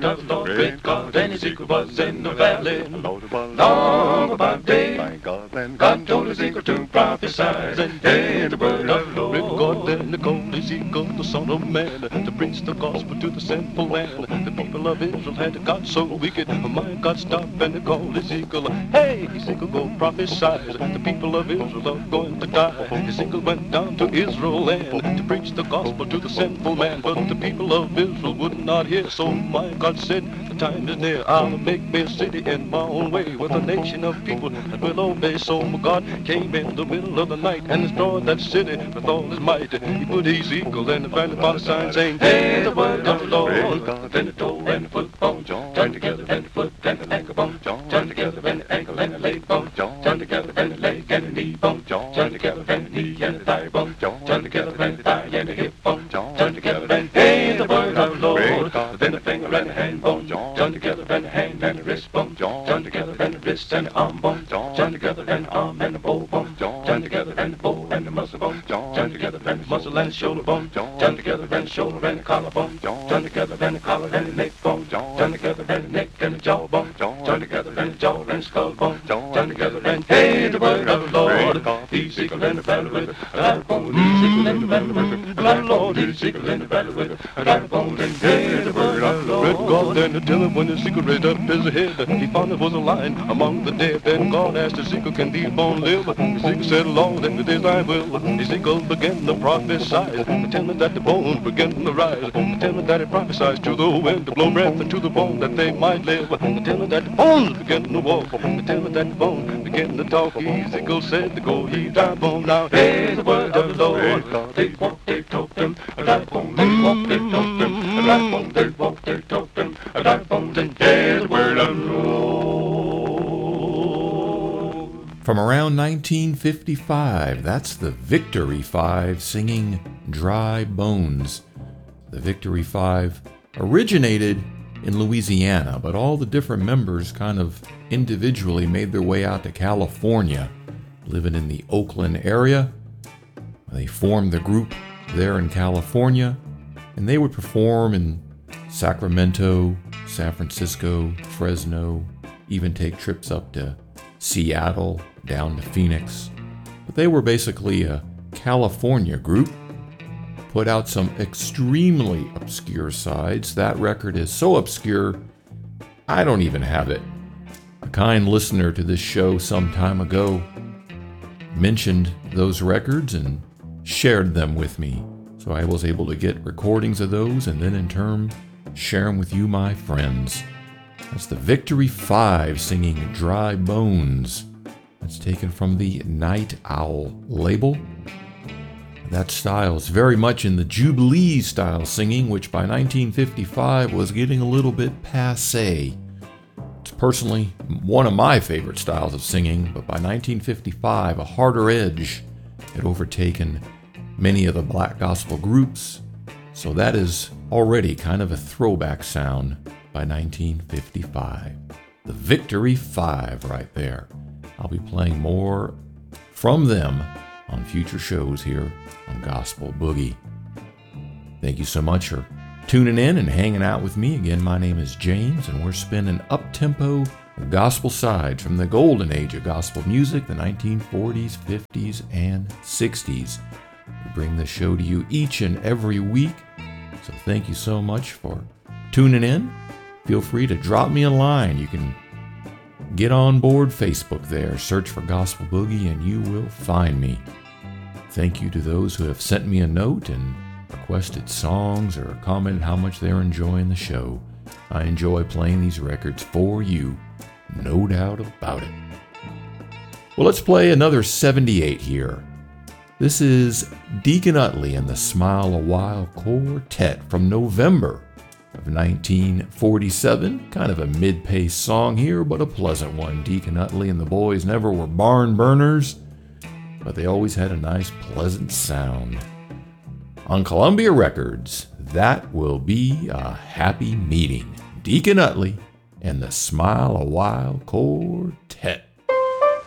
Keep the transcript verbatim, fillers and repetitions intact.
word of the Lord, great God, and Ezekiel was in the valley. Long about day, God told Ezekiel to prophesy, and hear the word of the Lord. Great God, then called Ezekiel, the son of man, to preach the gospel to the sinful land. The people of Israel had got so wicked, my God stopped and they called Ezekiel. Hey, Ezekiel, go prophesy. The people of Israel are going to die. Ezekiel went down to Israel land to preach the gospel to the sinful man, but the people of Israel would not hear. So my God said, the time is near. I'll make me a city in my own way, with a nation of people that will obey. So my God came in the middle of the night and destroyed that city with all his might. He put Ezekiel in the valley by the sign, saying, hear the word of the Lord. Then the toe and the foot bone join together, and the foot and the ankle bone join together, and the ankle and the leg bone join together, and the leg and the knee bone join together, and the knee and the thigh bone join together, and the thigh and the hip bone join together, and hear the word of the Lord. Then the finger and the hand bone join together, and the hand and the wrist bone join together, and the wrist and the arm bone join together, and the arm and the bow bone join together, and the bow and the muscle bone join together, and the muscle and the shoulder bone join together, and the shoulder and the collarbone join together, and the collar and the neck bone join together, and the neck and the jaw bone join together, and the jaw and the skull bone join together, and hear the word of the Lord. Ezekiel in the valley with a lot of bones. Ezekiel in the valley with a lot of Lord. Ezekiel in the valley with a lot of bones, and hear the word of the Lord. Red God then to tell him when Ezekiel raised up his head, he found there was a lion among the dead. Then God asked Ezekiel, can these bones live? Ezekiel said, Lord, if it is I will. Ezekiel began to prophesy, tell me that the bones began to rise. Tell me that it prophesies to the wind to blow breath into the bone that they might live. Tell me that the bones begin to walk. Tell me that the bones begin to talk. Ezekiel said to go, ye dry bone. Now hear the word of the Lord. They walk, they talk them, a dry bone. They walk, they talk them, a dry bone. They walk, they talk them, a dry bone. And hear the word of the Lord. From around nineteen fifty-five, that's the Victory Five singing Dry Bones. The Victory Five originated in Louisiana, but all the different members kind of individually made their way out to California, living in the Oakland area. They formed the group there in California, and they would perform in Sacramento, San Francisco, Fresno, even take trips up to Seattle, down to Phoenix. But they were basically a California group. Put out some extremely obscure sides. That record is so obscure, I don't even have it. A kind listener to this show some time ago mentioned those records and shared them with me. So I was able to get recordings of those and then in turn share them with you, my friends. That's the Victory Five singing Dry Bones. That's taken from the Night Owl label. That style is very much in the Jubilee style singing, which by nineteen fifty-five was getting a little bit passé. It's personally one of my favorite styles of singing, but by nineteen fifty-five, a harder edge had overtaken many of the black gospel groups, so that is already kind of a throwback sound by nineteen fifty-five. The Victory Five right there. I'll be playing more from them on future shows here on Gospel Boogie. Thank you so much for tuning in and hanging out with me. Again, my name is James, and we're spinning up-tempo gospel sides from the golden age of gospel music, the nineteen forties, fifties, and sixties. We bring this show to you each and every week, so thank you so much for tuning in. Feel free to drop me a line. You can get on board Facebook there, search for Gospel Boogie, and you will find me. Thank you to those who have sent me a note and requested songs or commented how much they're enjoying the show. I enjoy playing these records for you, no doubt about it. Well, let's play another seventy-eight here. This is Deacon Utley and the Smile a While Quartet from November of nineteen forty-seven. Kind of a mid-paced song here, but a pleasant one. Deacon Utley and the boys never were barn burners, but they always had a nice, pleasant sound. On Columbia Records, That Will Be a Happy Meeting. Deacon Utley and the Smile a While Quartet.